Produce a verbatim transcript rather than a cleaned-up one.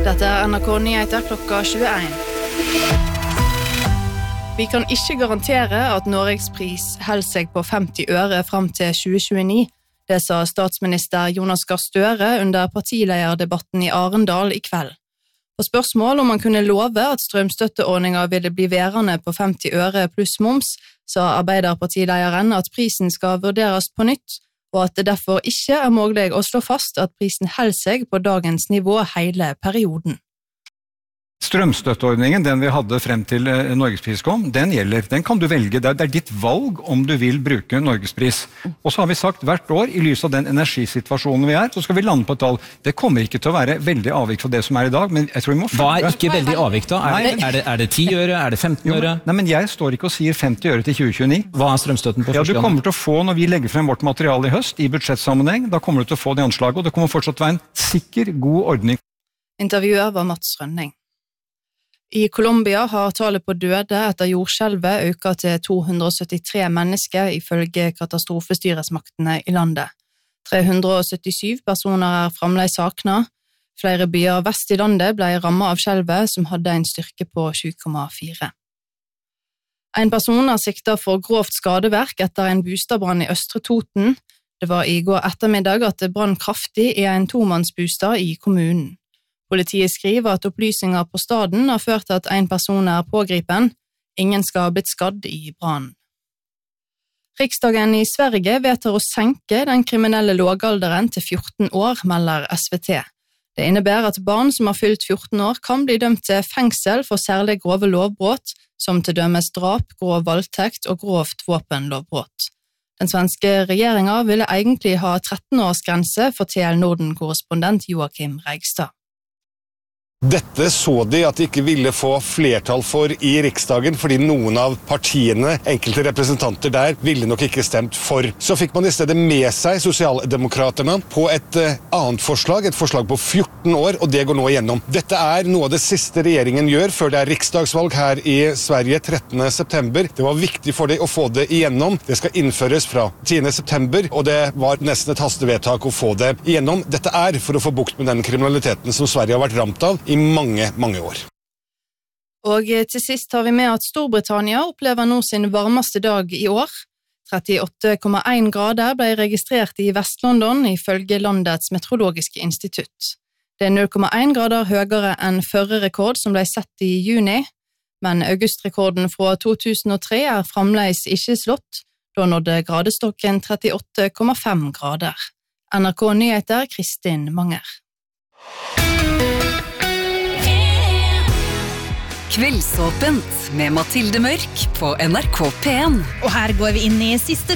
Dette er N R K Nyheter klokka tjueen. Vi kan ikke garantere at Norgespris holder seg på femti øre frem til tjue tjueni. Det sa statsminister Jonas Gahr Støre under partilederdebatten i Arendal i kveld. På spørsmål om han kunne love at strømstøtteordningen ville bli værende på femti øre pluss moms, sa Arbeiderpartilederen at prisen skal vurderes på nytt, og at det derfor ikke er mulig å slå fast at prisen holder seg på dagens nivå hele perioden. Strømstøtteordningen, den vi hadde frem til Norgespris kom, den gjelder. Den kan du velge. Det er ditt valg om du vil bruke Norgespris. Og så har vi sagt hvert år, i lys av den energisituasjonen vi er, så skal vi lande på et tall. Det kommer ikke til å være veldig avvik for det som er i dag, men jeg tror vi må... Hva er ikke veldig avvik da? Er det, er det, er det ti øre? Er det femten øre? Jo, nei, men jeg står ikke og sier femti øre til tjue tjueni. Hva er strømstøtten på første gang? Ja, du kommer til å få, når vi legger frem vårt materiale i høst, i budsjettsammenheng, da kommer du til å få det anslaget, og det kommer fortsatt til å være en sikker, god ordning. Intervjuet var Mats Rønning. I Colombia har tallet på døde etter jordskjelvet økt til to hundre syttitre mennesker ifølge katastrofestyresmaktene i landet. tre hundre syttisju personer er fremdeles savnet. Flere byer vest i landet ble rammet av skjelvet som hadde en styrke på sju komma fire. En person er siktet for grovt skadeverk etter en bostadbrann i Østre Toten. Det var i går ettermiddag at det brann kraftig i en tomannsbostad i kommunen. Politiet skriver at opplysninger på staden har ført til at en person er pågripen. Ingen skal ha blitt skadd i brannen. Riksdagen i Sverige vedtar å senke den kriminelle lågalderen til fjorten år, melder S V T. Det innebærer at barn som har fylt fjorten år kan bli dømt til fengsel for særlig grove lovbrott, som til dømes drap, grov voldtekt og grovt våpenlovbrott. Den svenske regjeringen ville egentlig ha tretten-årsgrense for T L Norden-korrespondent Joakim Reigstad. Dette så de at de ikke ville få flertall for i Riksdagen, fordi noen av partiene, enkelte representanter der, ville nok ikke stemt for. Så fikk man i stedet med seg Sosialdemokraterne på et uh, annet forslag, et forslag på fjorten år, og det går nå igjennom. Dette er noe av det siste regjeringen gjør før det er riksdagsvalg her i Sverige trettende september. Det var viktig for dem å få det igjennom. Det skal innføres fra tiende september, og det var nesten et hastevedtak å få det igjennom. Dette er for å få bukt med den kriminaliteten som Sverige har vært ramt av i mange, mange år. Og til sist har vi med at Storbritannia opplever nå sin varmeste dag i år. trettiåtte komma én grader ble registrert i Vest-London ifølge landets meteorologiske institutt. Det er null komma én grader høyere enn førre rekord som ble sett i juni, men augustrekorden fra to tusen og tre er fremdeles ikke slått, da nådde gradestokken trettiåtte komma fem grader. N R K Nyheter, Kristin Manger. Kveldsåpent med Mathilde Mørk på N R K P en. Og her går vi inn i siste